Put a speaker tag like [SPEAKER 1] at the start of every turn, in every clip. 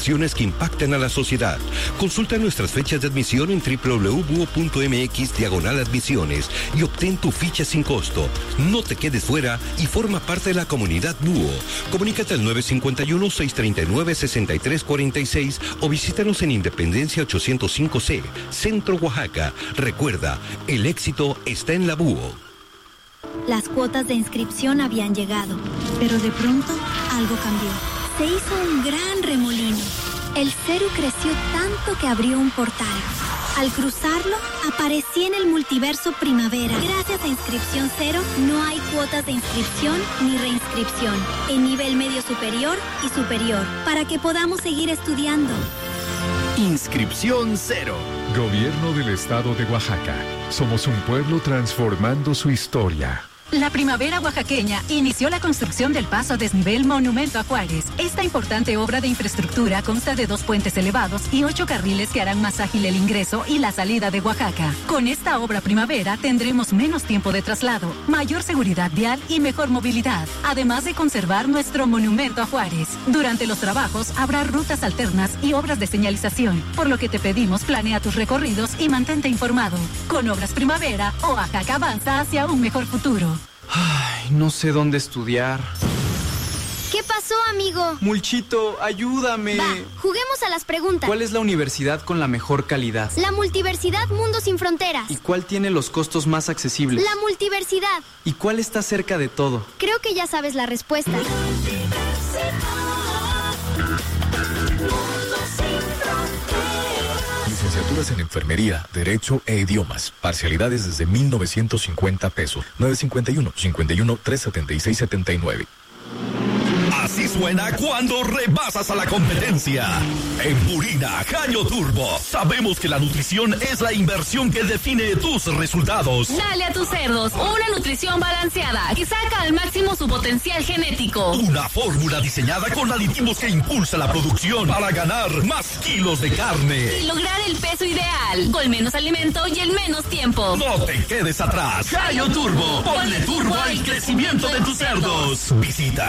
[SPEAKER 1] acciones que impactan a la sociedad. Consulta nuestras fechas de admisión en www.mx/admisiones y obtén tu ficha sin costo. No te quedes fuera y forma parte de la comunidad Búho. Comunícate al 951-639-6346 o visítanos en Independencia 805C, Centro Oaxaca. Recuerda, el éxito está en la Búho.
[SPEAKER 2] Las cuotas de inscripción habían llegado, pero de pronto algo cambió. Se hizo un gran remolino. El CERU creció tanto que abrió un portal. Al cruzarlo, aparecí en el multiverso Primavera. Gracias a Inscripción Cero, no hay cuotas de inscripción ni reinscripción en nivel medio superior y superior, para que podamos seguir estudiando.
[SPEAKER 3] Inscripción Cero.
[SPEAKER 4] Gobierno del Estado de Oaxaca. Somos un pueblo transformando su historia.
[SPEAKER 5] La Primavera Oaxaqueña inició la construcción del paso a desnivel Monumento a Juárez. Esta importante obra de infraestructura consta de 2 puentes elevados y 8 carriles que harán más ágil el ingreso y la salida de Oaxaca. Con esta obra Primavera tendremos menos tiempo de traslado, mayor seguridad vial y mejor movilidad, además de conservar nuestro Monumento a Juárez. Durante los trabajos habrá rutas alternas y obras de señalización, por lo que te pedimos planea tus recorridos y mantente informado. Con Obras Primavera, Oaxaca avanza hacia un mejor futuro.
[SPEAKER 3] Ay, no sé dónde estudiar.
[SPEAKER 6] ¿Qué pasó, amigo?
[SPEAKER 3] Mulchito, ayúdame.
[SPEAKER 6] Va, juguemos a las preguntas.
[SPEAKER 3] ¿Cuál es la universidad con la mejor calidad?
[SPEAKER 6] La Multiversidad Mundo Sin Fronteras.
[SPEAKER 3] ¿Y cuál tiene los costos más accesibles?
[SPEAKER 6] La Multiversidad.
[SPEAKER 3] ¿Y cuál está cerca de todo?
[SPEAKER 6] Creo que ya sabes la respuesta.
[SPEAKER 7] Licenciaturas en Enfermería, Derecho e Idiomas. Parcialidades desde 1,950 pesos. 951-51-376-79.
[SPEAKER 8] Así suena cuando rebasas a la competencia. En Purina Caño Turbo sabemos que la nutrición es la inversión que define tus resultados.
[SPEAKER 9] Dale a tus cerdos una nutrición balanceada que saca al máximo su potencial genético.
[SPEAKER 8] Una fórmula diseñada con aditivos que impulsa la producción para ganar más kilos de carne
[SPEAKER 9] y lograr el peso ideal con menos alimento y en menos tiempo.
[SPEAKER 8] No te quedes atrás. Caño Turbo, ponle turbo al crecimiento de tus cerdos. Visita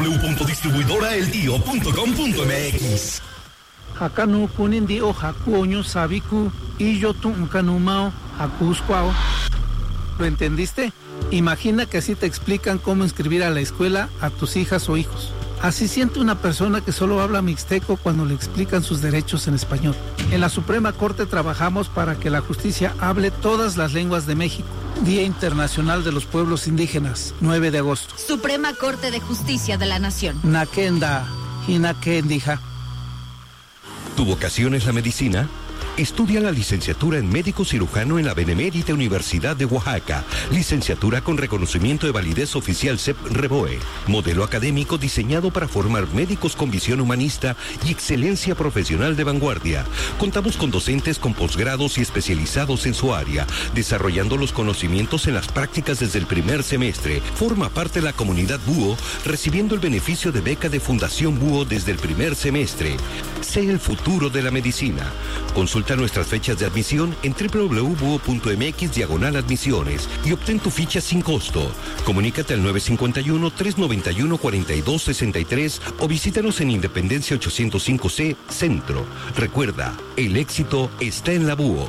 [SPEAKER 8] www.distribuidoraeldío.com.mx.
[SPEAKER 10] Hakanu kunindi o hakuoño sabiku y yo tu kanumao hakusquao. ¿Lo entendiste? Imagina que así te explican cómo inscribir a la escuela a tus hijas o hijos. Así siente una persona que solo habla mixteco cuando le explican sus derechos en español. En la Suprema Corte trabajamos para que la justicia hable todas las lenguas de México. Día Internacional de los Pueblos Indígenas, 9 de agosto.
[SPEAKER 11] Suprema Corte de Justicia de la Nación.
[SPEAKER 10] Nakenda, Hinakendija.
[SPEAKER 1] ¿Tu vocación es la medicina? Estudia la licenciatura en médico cirujano en la Benemérita Universidad de Oaxaca. Licenciatura con reconocimiento de validez oficial CEP-REBOE. Modelo académico diseñado para formar médicos con visión humanista y excelencia profesional de vanguardia. Contamos con docentes con posgrados y especializados en su área, desarrollando los conocimientos en las prácticas desde el primer semestre. Forma parte de la comunidad Búho, recibiendo el beneficio de beca de Fundación Búho desde el primer semestre. Sé el futuro de la medicina. Consulta nuestras fechas de admisión en www.buo.mx/admisiones y obtén tu ficha sin costo. Comunícate al 951-391-4263 o visítanos en Independencia 805C, Centro. Recuerda, el éxito está en la Búho.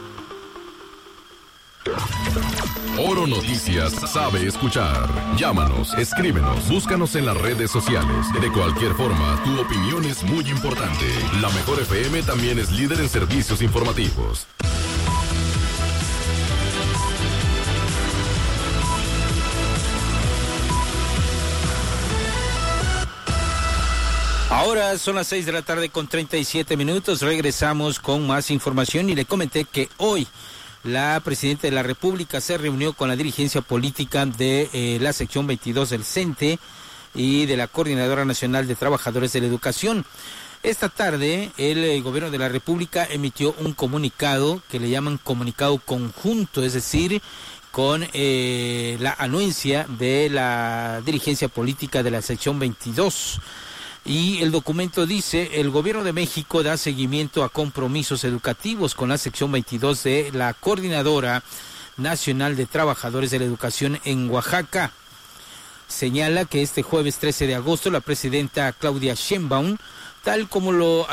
[SPEAKER 12] Oro Noticias sabe escuchar. Llámanos, escríbenos, búscanos en las redes sociales. De cualquier forma, tu opinión es muy importante. La Mejor FM también es líder en servicios informativos.
[SPEAKER 13] Ahora son las 6 de la tarde con 37 minutos. Regresamos con más información y le comenté que hoy la presidenta de la República se reunió con la dirigencia política de la sección 22 del CENTE y de la Coordinadora Nacional de Trabajadores de la Educación. Esta tarde el gobierno de la República emitió un comunicado que le llaman comunicado conjunto, es decir, con la anuencia de la dirigencia política de la sección 22. Y el documento dice: el gobierno de México da seguimiento a compromisos educativos con la sección 22 de la Coordinadora Nacional de Trabajadores de la Educación en Oaxaca. Señala que este jueves 13 de agosto la presidenta Claudia Sheinbaum, tal como lo